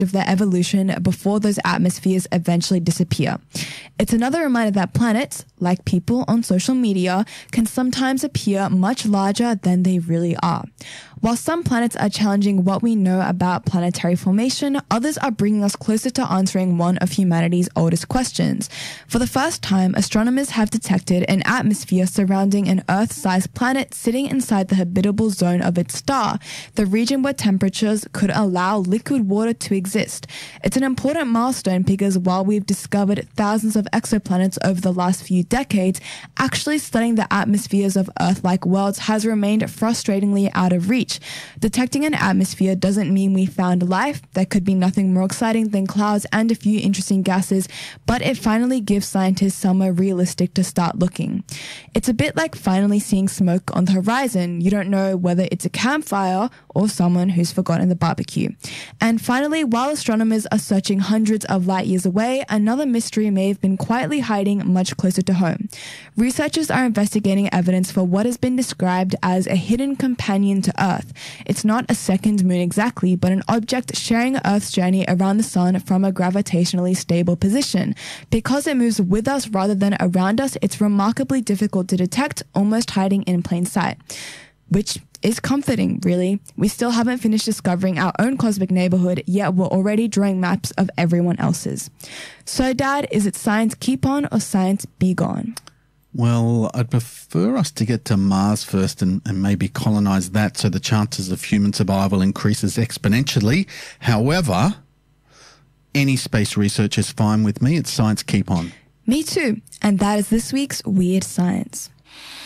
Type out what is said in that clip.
of their evolution before those atmospheres eventually disappear. It's another reminder that planets, like people on social media, can sometimes appear much larger than they really are. While some planets are challenging what we know about planetary formation, others are bringing us closer to answering one of humanity's oldest questions. For the first time, astronomers have detected an atmosphere surrounding an Earth-sized planet sitting inside the habitable zone of its star, the region where temperatures could allow liquid water to exist. It's an important milestone because while we've discovered thousands of exoplanets over the last few decades, actually studying the atmospheres of Earth-like worlds has remained frustratingly out of reach. Detecting an atmosphere doesn't mean we found life. There could be nothing more exciting than clouds and a few interesting gases, but it finally gives scientists somewhere realistic to start looking. It's a bit like finally seeing smoke on the horizon. You don't know whether it's a campfire or someone who's forgotten the barbecue. And finally, while astronomers are searching hundreds of light years away, another mystery may have been quietly hiding much closer to home. Researchers are investigating evidence for what has been described as a hidden companion to Earth. It's not a second moon exactly, but an object sharing Earth's journey around the sun from a gravitationally stable position. Because it moves with us rather than around us, it's remarkably difficult to detect, almost hiding in plain sight. Which is comforting, really. We still haven't finished discovering our own cosmic neighborhood, yet we're already drawing maps of everyone else's. So, Dad, is it science keep on or science be gone? Well, I'd prefer us to get to Mars first and maybe colonize that so the chances of human survival increases exponentially. However, any space research is fine with me. It's science keep on. Me too. And that is this week's Weird Science.